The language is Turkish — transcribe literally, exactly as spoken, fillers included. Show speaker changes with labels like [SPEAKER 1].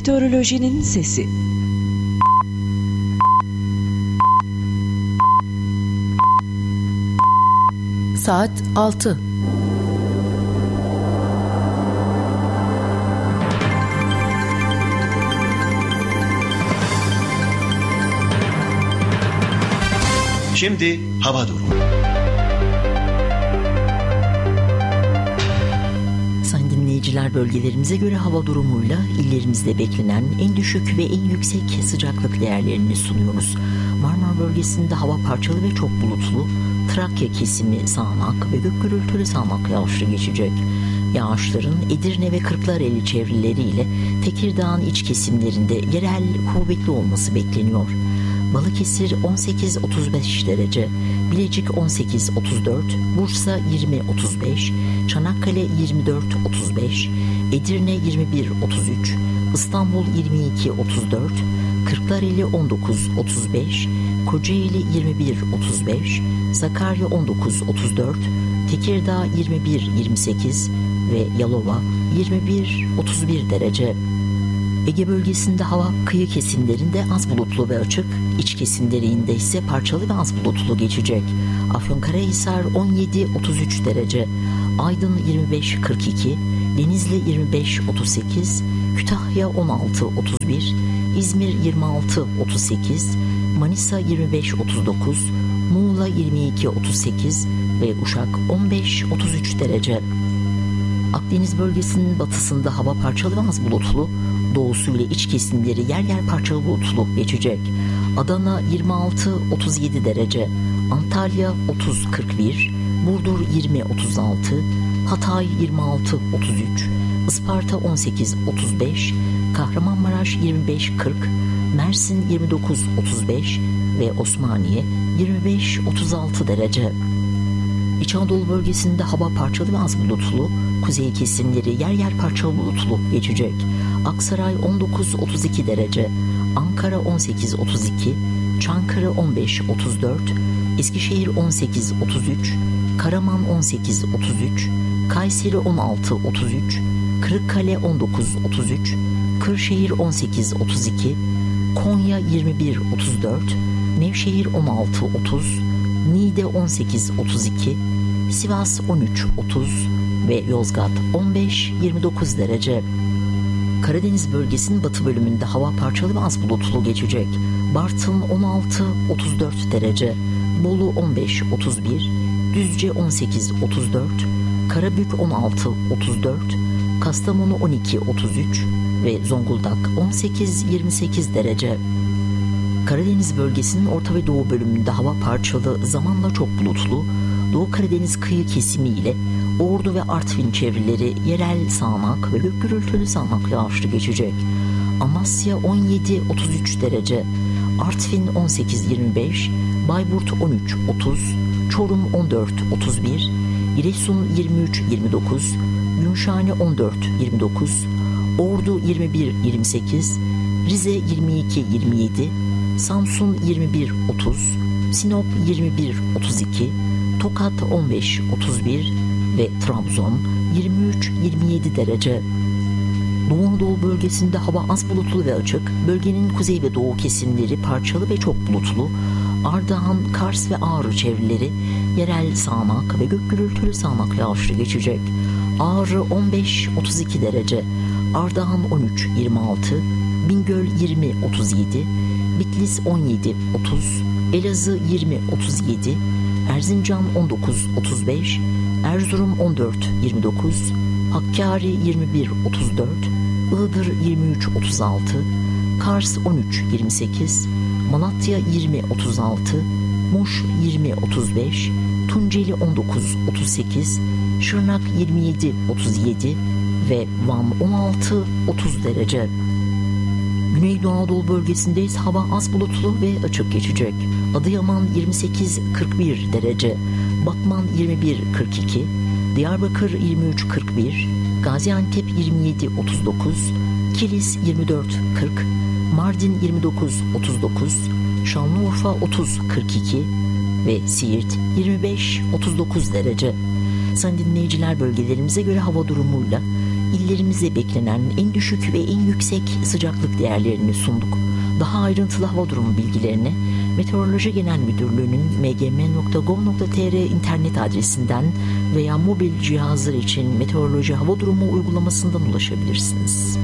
[SPEAKER 1] Meteorolojinin sesi. Saat altı.
[SPEAKER 2] Şimdi hava durumu.
[SPEAKER 3] Sayın dinleyiciler, bölgelerimize göre hava durumuyla illerimizde beklenen en düşük ve en yüksek sıcaklık değerlerini sunuyoruz. Marmara bölgesinde hava parçalı ve çok bulutlu. Trakya kesimi sağanak ve gök gürültülü sağanak yağışlı geçecek. Yağışların Edirne ve Kırklareli çevreleriyle Tekirdağ'ın iç kesimlerinde yerel kuvvetli olması bekleniyor. Balıkesir on sekiz otuz beş derece, Bilecik on sekiz otuz dört, Bursa yirmi otuz beş, Çanakkale yirmi dört otuz beş, Edirne yirmi bir otuz üç, İstanbul yirmi iki otuz dört, Kırklareli on dokuz otuz beş, Kocaeli yirmi bir otuz beş, Sakarya on dokuz otuz dört, Tekirdağ yirmi bir yirmi sekiz ve Yalova yirmi bir otuz bir derece. Ege bölgesinde hava kıyı kesimlerinde az bulutlu ve açık, iç kesimlerinde ise parçalı ve az bulutlu geçecek. Afyonkarahisar on yedi otuz üç derece, Aydın yirmi beş kırk iki, Denizli yirmi beş otuz sekiz, Kütahya on altı otuz bir, İzmir yirmi altı otuz sekiz, Manisa yirmi beş otuz dokuz, Muğla yirmi iki otuz sekiz ve Uşak on beş otuz üç derece. Akdeniz bölgesinin batısında hava parçalı ve az bulutlu, doğusuyla iç kesimleri yer yer parçalı bulutlu geçecek. Adana yirmi altı otuz yedi derece, Antalya otuz kırk bir, Burdur yirmi otuz altı, Hatay yirmi altı otuz üç, Isparta on sekiz otuz beş, Kahramanmaraş yirmi beş kırk, Mersin yirmi dokuz otuz beş ve Osmaniye yirmi beş otuz altı derece. İç Anadolu bölgesinde hava parçalı ve az bulutlu, kuzey kesimleri yer yer parçalı bulutlu geçecek. Aksaray on dokuz otuz iki derece, Ankara on sekiz otuz iki, Çankırı on beş otuz dört, Eskişehir on sekiz otuz üç, Karaman on sekiz otuz üç, Kayseri on altı otuz üç, Kırıkkale on dokuz otuz üç, Kırşehir on sekiz otuz iki, Konya yirmi bir otuz dört, Nevşehir on altı otuz, Niğde on sekiz otuz iki, Sivas on üç otuz ve Yozgat on beş yirmi dokuz derece. Karadeniz bölgesinin batı bölümünde hava parçalı ve az bulutlu geçecek. Bartın on altı otuz dört derece, Bolu on beş otuz bir, Düzce on sekiz otuz dört, Karabük on altı otuz dört, Kastamonu on iki otuz üç ve Zonguldak on sekiz yirmi sekiz derece. Karadeniz bölgesinin orta ve doğu bölümünde hava parçalı, zamanla çok bulutlu. Doğu Karadeniz kıyı kesimi ile Ordu ve Artvin çevreleri yerel sağanak ve gök gürültülü sağanak yağışlı geçecek. Amasya on yedi otuz üç derece, Artvin on sekiz yirmi beş, Bayburt on üç otuz, Çorum on dört otuz bir, Giresun yirmi üç yirmi dokuz, Gümüşhane on dört yirmi dokuz, Ordu yirmi bir yirmi sekiz, Rize yirmi iki yirmi yedi, Samsun yirmi bir otuz, Sinop yirmi bir otuz iki, Tokat on beş otuz bir ve Trabzon yirmi üç yirmi yedi derece. Doğu Anadolu bölgesinde hava az bulutlu ve açık. Bölgenin kuzey ve doğu kesimleri parçalı ve çok bulutlu. Ardahan, Kars ve Ağrı çevreleri yerel sağanak ve gök gürültülü sağanak yağışlı geçecek. Ağrı on beş otuz iki derece, Ardahan on üç yirmi altı, Bingöl yirmi otuz yedi, Bitlis on yedi otuz, Elazığ yirmi otuz yedi, Erzincan on dokuz otuz beş, Erzurum on dört yirmi dokuz, Hakkari yirmi bir otuz dört, Iğdır yirmi üç otuz altı, Kars on üç yirmi sekiz, Malatya yirmi otuz altı, Muş yirmi otuz beş, Tunceli on dokuz otuz sekiz, Şırnak yirmi yedi otuz yedi ve Van on altı otuz derece. Güneydoğu Anadolu bölgesindeyiz. Hava az bulutlu ve açık geçecek. Adıyaman yirmi sekiz kırk bir derece, Batman yirmi bir kırk iki, Diyarbakır yirmi üç kırk bir, Gaziantep yirmi yedi otuz dokuz, Kilis yirmi dört kırk, Mardin yirmi dokuz otuz dokuz, Şanlıurfa otuz kırk iki ve Siirt yirmi beş otuz dokuz derece. Sayın dinleyiciler, bölgelerimize göre hava durumuyla illerimizde beklenen en düşük ve en yüksek sıcaklık değerlerini sunduk. Daha ayrıntılı hava durumu bilgilerini Meteoroloji Genel Müdürlüğü'nün m g m nokta gov nokta t r internet adresinden veya mobil cihazlar için meteoroloji hava durumu uygulamasından ulaşabilirsiniz.